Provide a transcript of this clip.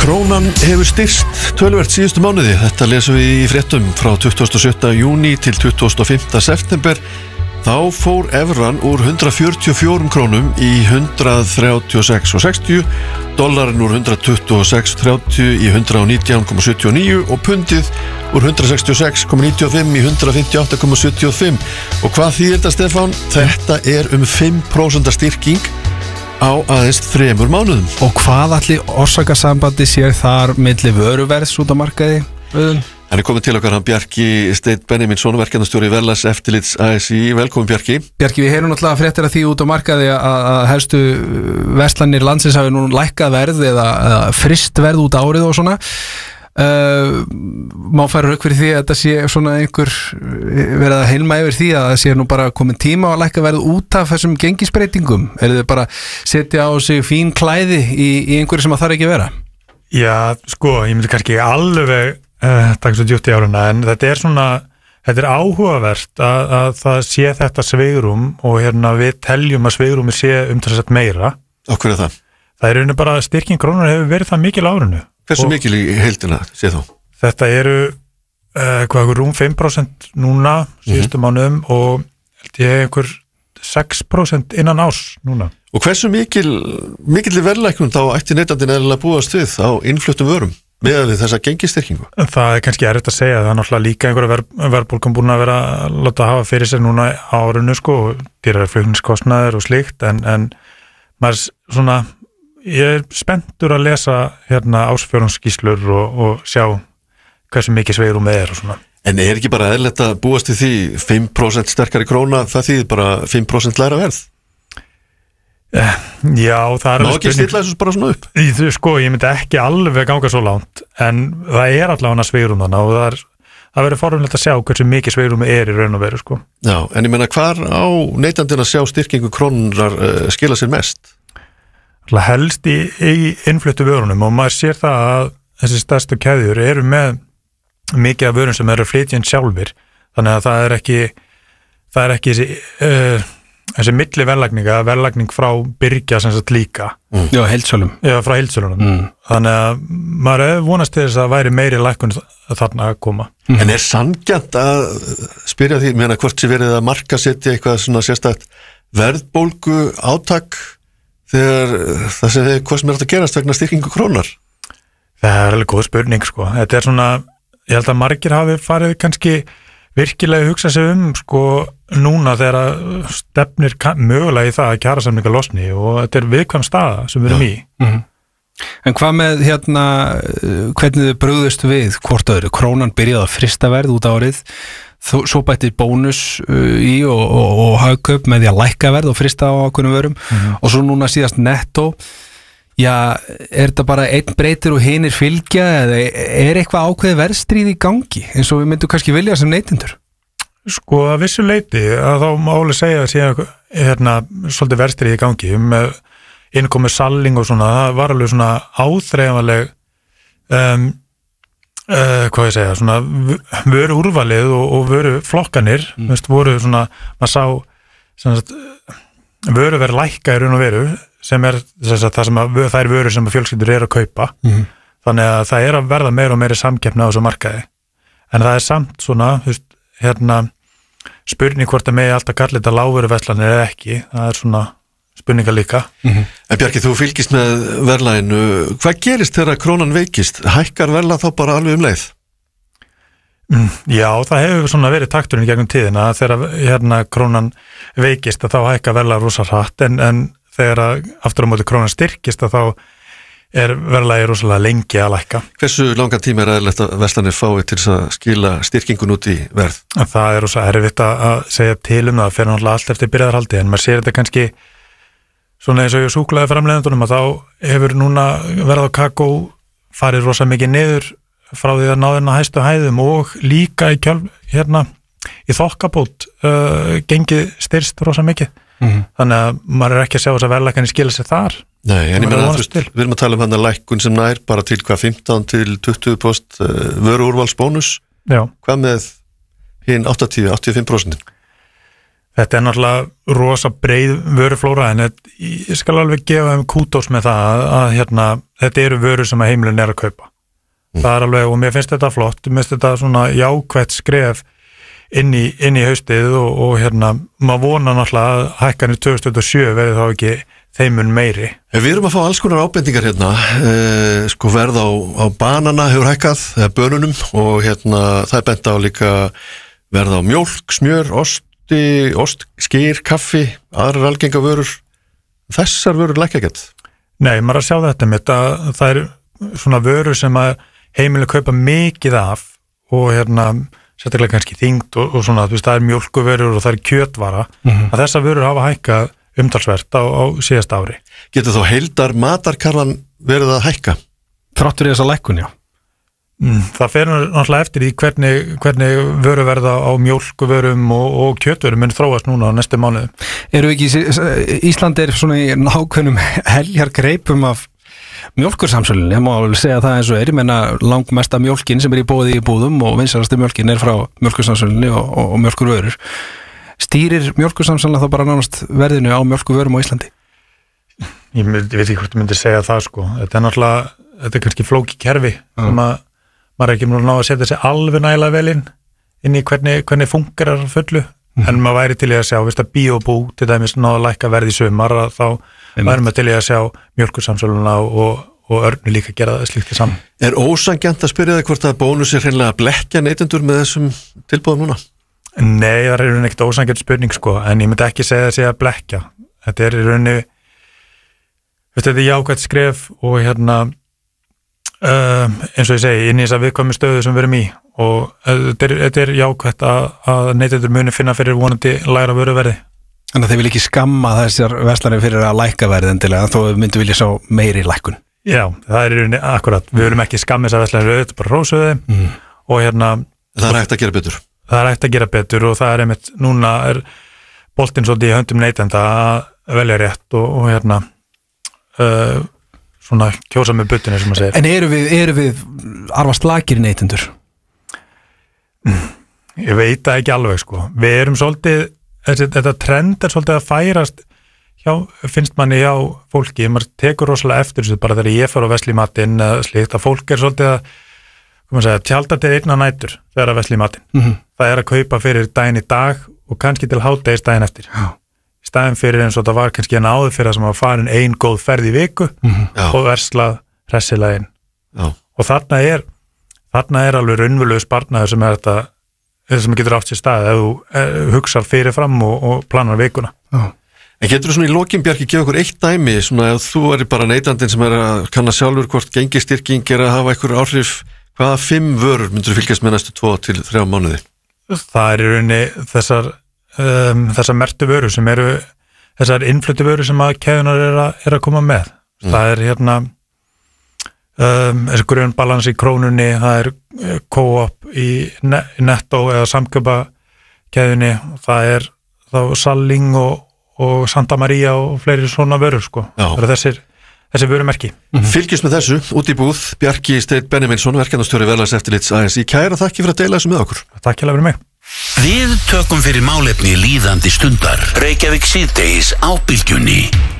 Krónan hefur styrkst töluvert síðustu mánuði. Þetta lesum við í fréttum frá 27. júní til 25. september. Þá fór evran úr 144 krónum í 136,60, dollarinn úr 126,30 í 119,79 og pundið úr 166,95 í 158,75. Og hvað þýðir þetta, Stefán? Þetta er 5% styrking á aðeins 3 mánuðum. Og hvað allir orsakasambandi sér þar milli vöruverðs út á markaði? Hann er komið til okkar, hann Bjarki Steinn Benjamínsson, verkefnastjóri Verðlags eftirlits ASÍ. Velkomin, Bjarki. Bjarki, við heyrum náttúrulega fréttir af því út á markaði að helstu verslanir landsins hafi nú lækkað verð eða fryst verð út árið og svona. Má færa rauk fyrir því að þetta sé svona einhver verið að heilma yfir því að það sé nú bara komin tíma að lækka verð út af þessum gengisbreytingum? Er þið bara setja á sig fín klæði í einhverju sem að þarf ekki að vera? Já, sko, ég myndi kannski alveg takk svo djúpt í áruna, en þetta er áhugavert að það sé þetta sveigrúm og við teljum að sveigrúmi sé umtalsvert meira. Og hverju er það? Það er rauninu bara að styrking krónunar hefur verið það mikil árinu. Hversu mikil í heildina sé þá? Þetta eru rúm 5% núna síðustu mánuðum og held ég einhver 6% innan árs núna. Og hversu mikil verðlækkun þá ætti neytandinn eðlilega búast við á innfluttum vörum með þessa gengistyrkingu? Það er kannski erfitt að segja, það er náttúrulega líka einhverja verðbólgan búin að vera að láta hafa fyrir sér núna á árinu, sko, dýrari flugningskostnaðir og slíkt, en maður svona, ég er spenntur að lesa ársfjórðungsskýrslur og sjá hversu mikið sveigrúmið er og svona. En er ekki bara eðlilegt að búast við því 5% sterkari króna, það þýðir bara 5% lægra verð? Já, það er Má ekki stilla þessu bara svona upp? Sko, ég myndi ekki alveg ganga svo langt, en það er allavega sveigrúm þarna og það verður forvunlegt að sjá hversu mikið sveigrúmi er í raun og veru, sko. Já, en ég meina, hvar á neytandinn að sjá styrkingu krónunar skila sér mest? Helst í innfluttu vörunum, og maður sér það að þessi stærstu keðjur eru með mikið af vörum sem eru flytjinn sjálfir, þannig að það er ekki þessi milli verðlagning frá Byrgja sem sagt líka. Já, heildsölum. Já, frá heildsölunum. Þannig að maður vonast til þess að væri meiri lækkun þarna að koma. En er sanngjarnt að spyrja því, meina hvort sé verið að markasetja eitthvað svona sérstakt verðbólgu átak þegar það sem hvað sem er að gerast vegna styrkingu krónar? Það er alveg góð spurning, sko. Þetta er svona, ég held að margir hafi farið kannski virkilega hugsa sig sko núna þegar stefnir mögulega í það að kjarasamningar losni og þetta er viðkvæm staða sem við erum í. En hvað með hvernig þið brugðust við hvort öðru? Krónan byrjaði að frysta verð út árið, svo bætti bónus í og hagkaup með því að lækka verð og frysta á ákveðnum vörum og svo núna síðast nettó. Já, er þetta bara einn breytir og hinir fylgja eða er eitthvað ákveðið verðstríð í gangi eins og við myndum kannski vilja sem neytendur? Sko að vissu leyti að þá máli segja að sé svolítið verðstríð í gangi með innkomið salling og svona, það var alveg svona áþreifanleg hvað ég segja, svona vöru úrvalið og vöru flokkanir, voru svona, maður sá vöru verið lækka í raun og veru sem er það er vörur sem fjölskyldur eru að kaupa þannig að það er að verða meira og meira samkeppni á þessu markaði en það er samt svona spurning hvort að megi alltaf kalla þetta lágvöruverslanir eða ekki, það er svona spurninga líka. En Bjarki, þú fylgist með verðlaginu, hvað gerist þegar krónan veikist? Hækkar verðlag þá bara alveg leið? Já, það hefur svona verið takturinn í gegnum tíðina þegar krónan veikist að þá hækkar verðlag rosa hratt en þegar aftur á móti krónan styrkist að þá er verðlagi rosalega lengi að lækka. Hversu langan tíma er eðlilegt að verslanir fái til að skila styrkingun út í verð? Það er rosa erfitt að segja til það fyrir náttúrulega allt eftir byrjaðarhaldi en maður sér þetta kannski svona eins og ég súklaði framleiðendunum að þá hefur núna verð á kakó farið rosa mikið niður frá því að náðina hæstu hæðum og líka í þokkabót gengið styrst rosa mikið. Þannig að maður er ekki að sjá þess að verðlækkanir skila sér þar. Nei, en ég meina við erum að tala hann að lækkun sem nær bara til hvað 15 til 20% vöru úrvalsbónus. Já. Hvað með hinn 80-85%? Þetta náttúrulega rosa breið vöruflóra en ég skal alveg gefa þeim kútós með það að hérna, þetta eru vörur sem að heimilin að kaupa. Það alveg, og mér finnst þetta flott, mér finnst þetta svona jákvætt skref inn í haustið og hérna, maður vonar náttúrulega að hækkanir 2027 verði þá ekki þeimun meiri. Við erum að fá alls konar ábendingar hérna, sko verð á banana hefur hækkað, eða bönunum og hérna það er bent á líka verð á mjólk, smjör, ost, skyr, kaffi, aðrar algenga vörur. Þessar vörur lækka ekkert? Nei, maður að sjá þetta, það er svona vörur sem að heimilin kaupa mikið af og hérna sérstaklega kannski þyngd og svona, þú veist, það er mjólkuvörur og það er kjötvara, að þessar vörur hafa hækkað umtalsvert á síðasta ári. Getur þá heildar matarkarfan verið að hækka? Þráttur í þessa lækkun, já. Það fer náttúrulega eftir í hvernig vöruverða á mjólkuvörum og kjötvörum mun þróast núna á næstu mánuðum. Ísland er svona í nákvæmum heljargreipum af mjólkursamsölunni, ég má alveg segja það eins og ég menna langmesta mjólkin sem í boði í búðum og vinsælasta mjólkin frá mjólkursamsölunni og mjólkurvörur. Stýrir mjólkursamsölunni þá bara nánast verðinu á mjólkurvörum á Íslandi? Ég veit ekki hvort ég myndi segja það sko. Þetta er kannski flókið kerfi sem að maður ekki múið að ná að setja sig alveg nægilega vel inn í hvernig fungerar fullu, en maður væri til í að sjá, veist að Bíóbú til dæmis náðu að lækka verð í sumar, þá væri maður til í að sjá mjólkursamsöluna og Örnu líka gera það slíkt saman. Er ósanngjarnt að spyrja þig hvort að bónus er hreinlega að blekkja neytendur með þessum tilboðum núna? Nei, það er ekkert ósanngjarnt spurning sko, en ég myndi ekki segja að segja að blekkja. Þetta er í rauninni, þetta er jákvætt skref og hérna eins og ég segi, inn í þess að viðkvæmu stöðu sem við erum í og þetta er jákvætt að neytendur muni finna fyrir vonandi lægra vöruverði. Þannig að þeir vil ekki skamma þessar verslanir fyrir að lækka verð endilega, þó myndi vilja sjá meiri lækkun. Já, það er í rauninni akkurat, við viljum ekki skamma þessar verslanir, við bara rósuðu þeim og hérna það er hægt að gera betur. Það er hægt að gera betur og það er einmitt, núna er boltinn svolítið í höndum neytenda að velja rétt og hérna svona kjósa með buttinu sem maður segir. En eru við arfast lakir neytendur? Ég veit það ekki alveg sko. Við erum svolítið, þetta trend er svolítið að færast finnst manni hjá fólki, maður tekur rosalega eftir þessu bara þegar ég fer á vesla í matinn eða slíkt, að fólk er svolítið að tjálta til einna nætur þegar að vesla í matinn. Það er að kaupa fyrir daginn í dag og kannski til hádegis daginn eftir. Í staðinn fyrir eins og það var kannski en áður fyrir sem að farin ein góð ferð í viku og verslað hressilega inn. Og þarna er alveg raunverulegur sparnaður sem er þetta sem getur átt sér stað ef þú hugsar fyrirfram og planar vikuna. En getur þú svona í lokin, Bjarki, gefa okkur eitt dæmi svona ef þú er bara neytandinn sem er að kanna sjálfur hvort gengistyrking er að hafa einhver áhrif, hvaða 5 vörur myndur þú fylgjast með næstu 2 til 3 mánuði? Það er í rauninni þessar mertu vörur sem eru þessar innflutu vörur sem að keðunar er að koma með. Það er hérna þessi grunnbalans í krónunni, það er Co-op í Netto eða samköpa keðunni, það er þá Salling og Santa Maria og fleiri svona vörur sko. Það er þessi vörumerki. Fylgjast með þessu, út í búð, Bjarki Steinn Benjamínsson, verkefnastjóri Verðlagseftirlits ASÍ. Kæra þakki fyrir að deila þessu með okkur. Takk fyrir mig. Við tökum fyrir málefni líðandi stundar. Reykjavík síðdegis á Bylgjunni.